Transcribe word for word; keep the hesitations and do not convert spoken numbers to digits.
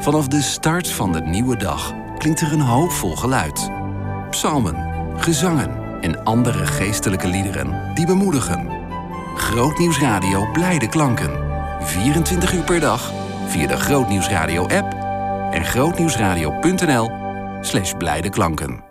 Vanaf de start van de nieuwe dag klinkt er een hoopvol geluid. Psalmen, gezangen en andere geestelijke liederen die bemoedigen. Grootnieuwsradio blijde klanken. vierentwintig uur per dag via de Grootnieuwsradio app en grootnieuwsradio punt n l slash blijde klanken.